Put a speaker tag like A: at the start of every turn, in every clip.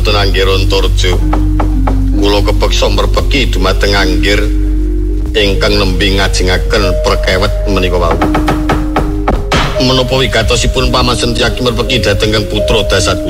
A: wonten Anggir Antarja. Kula kepeksa merpeki dumateng Anggir ingkang nembe ngajengaken perkawet menika wau. Menapa wigatosipun Paman Sentyaki merpeki dhateng Kang Putra Dasatku.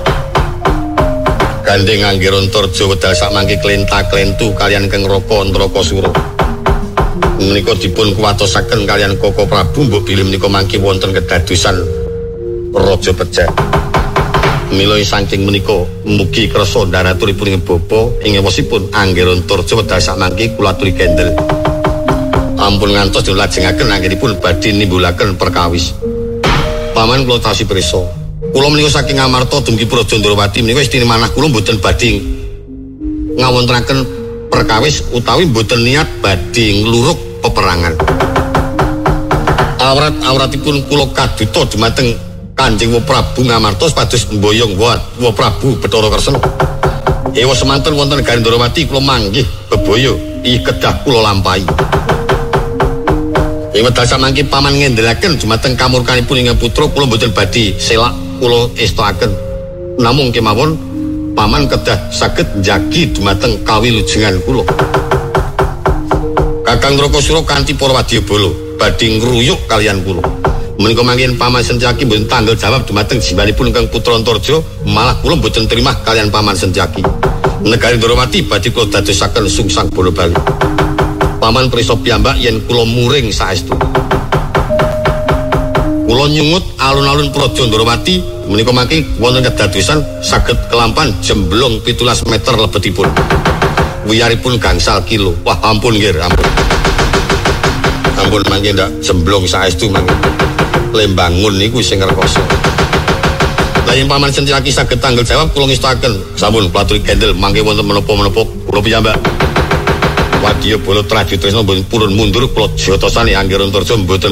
A: Gandeng Anggir Antarja wedal sakmangke klenta-klentu kaliyan Kang Raka Ndrakasura. Menika dipun kuwatosaken kaliyan Koko Prabu mbok bilih menika mangke wonten kedadosan Raja Pejah. Mila saking menika mugi kersa ndaraturipun ing bapa ing ewosipun Anggir Antarja wedal sakmangke kula aturi kendel. Ampun ngantos dilajengaken anggenipun badhe nimbulaken perkawis. Paman kula tasih pirsa. Kula menika saking Amarta dumugi Praja Ndrawati menika istine manah kula mboten badhe ngawontenaken perkawis utawi mboten niat badhe ngluruk peperangan. Awrat-awratipun kula kaduta dumateng Kanjeng Prabu Ngamarta pados mboyong wa Prabu Bathara Kresna. Ewa semanten wonten negari Ndrawati kula manggih bebaya ih kedah kula lampahi. Ing wedal samangke paman ngendelaken dumateng kamurkanipun ing putra kula mboten badhe selak kula estakaken. Namung kemawon paman kedah saged njagi dumateng kawilujengan kula. Kakang Ndrakasura kanthi para wadyabala badhe ngruyuk kaliyan kula. Menika mangken Paman Sentyaki mboten tanggal jawab dumateng jiwanipun Kang Putra Antarja, malah kula mboten trimah kaliyan Paman Sentyaki. Negari Ndrawati badhe kula dadosaken sungsang bola-bali. Paman prisa piyambak yen kula muring saestu. Kula nyungut alun-alun Praja Ndrawati menika mangke wonten kedadosan saged kelampan jemblong 17 meter lebetipun. Wiyaripun gangsal kilo. Wah ampun nggih, ampun. Ampun mangke ndak jemblong saestu mangke. Lembangun niku sing rekoso. Lah yen Paman Sentyaki saged tanggal jawab kula ngestaken. Sampun kula aturi kendel mangke wonten menapa-menapa kula piyambak. Wadyabala Trajutresna mboten purun mundur kula jotosane Anggir Antarja mboten